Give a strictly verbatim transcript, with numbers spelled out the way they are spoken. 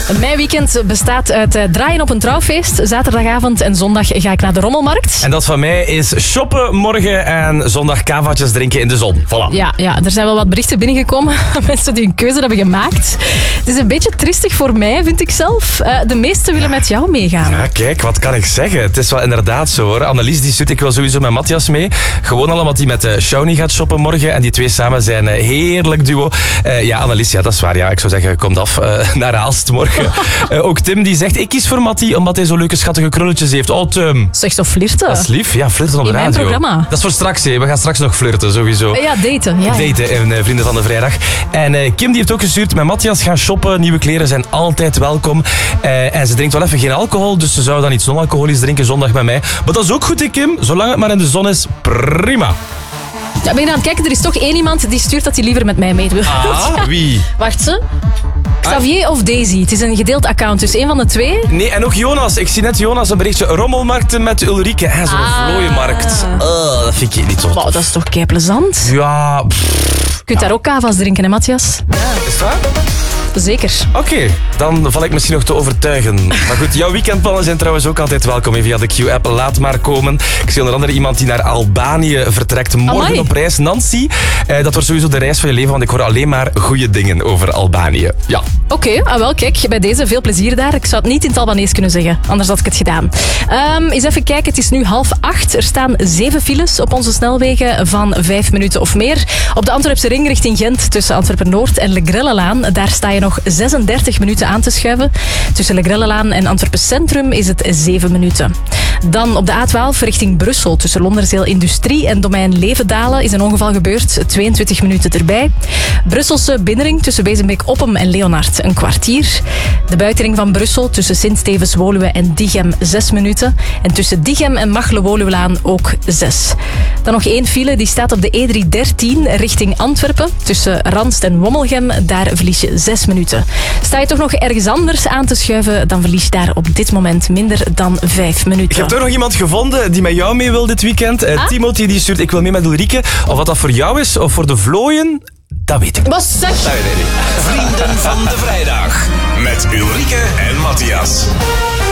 Mijn weekend bestaat uit uh, draaien op een trouwfeest. Zaterdagavond en zondag ga ik naar de rommelmarkt. En dat van mij is shoppen morgen en zondag kavaatjes drinken in de zon. Voilà. Ja, ja, er zijn wel wat berichten binnengekomen. Mensen die een keuze hebben gemaakt. Het is een beetje tristig voor mij, vind ik zelf. Uh, de meesten willen met jou meegaan. Ja, kijk, wat kan ik zeggen? Het is wel inderdaad zo, hoor. Annelies, die stuurt ik wel sowieso met Matthias mee. Gewoon al omdat hij met uh, Shawnee gaat shoppen morgen. En die twee samen zijn een uh, heerlijk duo. Uh, ja, Annelies, ja, dat is waar. Ja, ik zou zeggen, komt af uh, naar Aalst morgen. uh, ook Tim, die zegt, ik kies voor Mattie omdat hij zo leuke schattige krulletjes heeft. Oh, Tim. Zeg toch flirten? Dat is lief. Ja, flirten op de in radio. mijn programma. Dat is voor straks, hè. We gaan straks nog flirten, sowieso. Uh, ja, daten. Ja, daten in uh, Vrienden van de Vrijdag. En uh, Kim die heeft ook gestuurd, met Matthias gaan shoppen. Nieuwe kleren zijn altijd welkom. Uh, en ze drinkt wel even geen alcohol, dus ze zou dan iets non-alcoholisch drinken zondag met mij. Maar dat is ook goed, hè, Kim. Zolang het maar in de zon is, prima. Ja, ben je aan het kijken? Er is toch één iemand die stuurt dat hij liever met mij meedoet. Ah, wie? Wacht ze. Xavier of Daisy? Het is een gedeeld account, dus één van de twee. Nee, en ook Jonas. Ik zie net Jonas een berichtje. Rommelmarkten met Ulrike. Hè, zo'n ah. vlooienmarkt. Uh, dat vind ik niet zo. Wow, dat is toch kei plezant? Ja. Pff, Je kunt ja. daar ook kava's drinken, hè, Matthias? Ja. Is dat? Zeker. Oké, okay, dan val ik misschien nog te overtuigen. Maar goed, jouw weekendplannen zijn trouwens ook altijd welkom via de Q-app. Laat maar komen. Ik zie onder andere iemand die naar Albanië vertrekt. Morgen Amai. op reis. Nancy, eh, dat wordt sowieso de reis van je leven, want ik hoor alleen maar goede dingen over Albanië. Ja. Oké, okay, ah, wel kijk, bij deze veel plezier daar. Ik zou het niet in het Albanees kunnen zeggen, anders had ik het gedaan. Um, eens even kijken, het is nu half acht. Er staan zeven files op onze snelwegen van vijf minuten of meer. Op de Antwerpse ring richting Gent tussen Antwerpen-Noord en Le Grellelaan, daar sta je nog zesendertig minuten aan te schuiven. Tussen Le Grellelaan en Antwerpen Centrum is het zeven minuten. Dan op de A twaalf richting Brussel tussen Londerzeel Industrie en Domein Levendalen is een ongeval gebeurd. tweeëntwintig minuten erbij. Brusselse binnenring tussen Wezenbeek-Oppem en Leonard een kwartier. De buitenring van Brussel tussen Sint-Stevens-Woluwe en Diegem zes minuten. En tussen Diegem en Machelen-Woluwelaan ook zes. Dan nog één file, die staat op de E driehonderddertien richting Antwerpen. Tussen Ranst en Wommelgem, daar verlies je zes minuten. Sta je toch nog ergens anders aan te schuiven, dan verlies je daar op dit moment minder dan vijf minuten. Ik heb toch nog iemand gevonden die met jou mee wil dit weekend. Uh, ah? Timothy die stuurt, ik wil mee met Ulrike. Of wat dat voor jou is, of voor de vlooien, dat weet ik niet. Wat zeg je? Vrienden van de Vrijdag. Met Ulrike en Matthias.